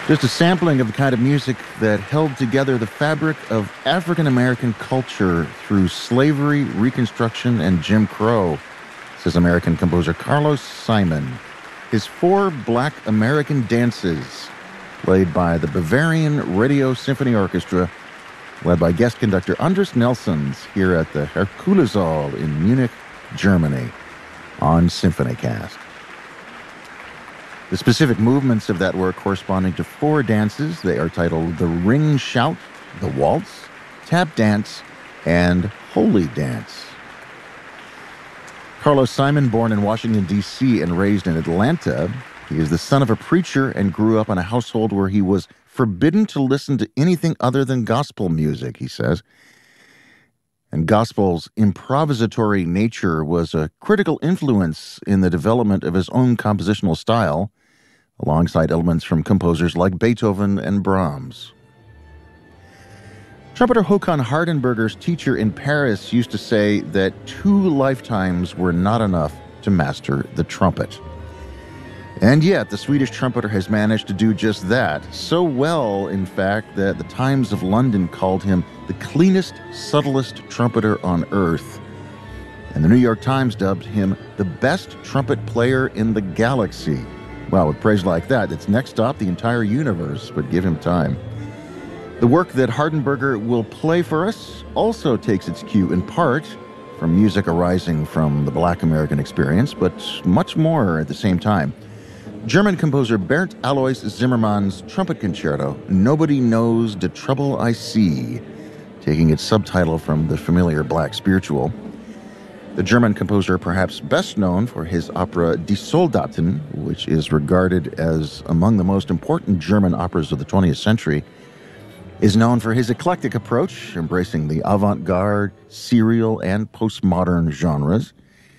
Just a sampling of the kind of music that held together the fabric of African American culture through slavery, Reconstruction, and Jim Crow, says American composer Carlos Simon. His 4 Black American dances, played by the Bavarian Radio Symphony Orchestra, led by guest conductor Andris Nelsons here at the Herkulessaal in Munich, Germany, on SymphonyCast. The specific movements of that work corresponding to 4 dances. They are titled the Ring Shout, the Waltz, Tap Dance, and Holy Dance. Carlos Simon, born in Washington, D.C. and raised in Atlanta, he is the son of a preacher and grew up in a household where he was forbidden to listen to anything other than gospel music, he says. And gospel's improvisatory nature was a critical influence in the development of his own compositional style, alongside elements from composers like Beethoven and Brahms. Trumpeter Håkan Hardenberger's teacher in Paris used to say that 2 lifetimes were not enough to master the trumpet. And yet, the Swedish trumpeter has managed to do just that, so well, in fact, that the Times of London called him the cleanest, subtlest trumpeter on earth. And the New York Times dubbed him the best trumpet player in the galaxy. Well, with praise like that, its next stop, the entire universe, would give him time. The work that Hardenberger will play for us also takes its cue, in part, from music arising from the Black American experience, but much more at the same time. German composer Bernd Alois Zimmermann's trumpet concerto, Nobody Knows the Trouble I See, taking its subtitle from the familiar Black spiritual. The German composer, perhaps best known for his opera Die Soldaten, which is regarded as among the most important German operas of the 20th century, is known for his eclectic approach, embracing the avant-garde, serial, and postmodern genres.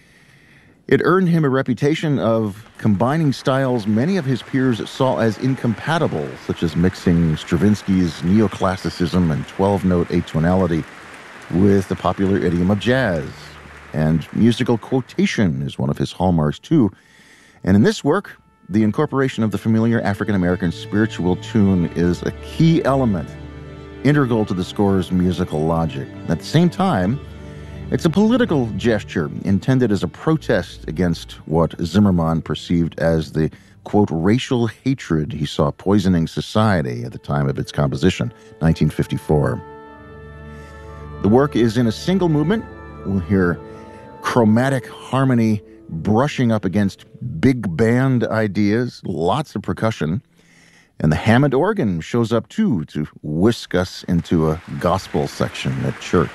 It earned him a reputation of combining styles many of his peers saw as incompatible, such as mixing Stravinsky's neoclassicism and 12-note atonality with the popular idiom of jazz. And musical quotation is one of his hallmarks, too. And in this work, the incorporation of the familiar African-American spiritual tune is a key element, integral to the score's musical logic. At the same time, it's a political gesture intended as a protest against what Zimmermann perceived as the, quote, racial hatred he saw poisoning society at the time of its composition, 1954. The work is in a single movement. We'll hear chromatic harmony brushing up against big band ideas, lots of percussion, and the Hammond organ shows up too to whisk us into a gospel section at church.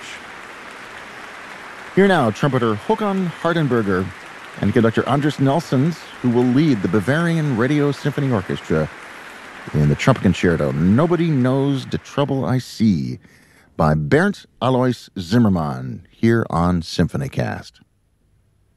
Here now, trumpeter Håkan Hardenberger and conductor Andris Nelsons, who will lead the Bavarian Radio Symphony Orchestra in the trumpet concerto Nobody Knows the Trouble I See by Bernd Alois Zimmermann here on SymphonyCast.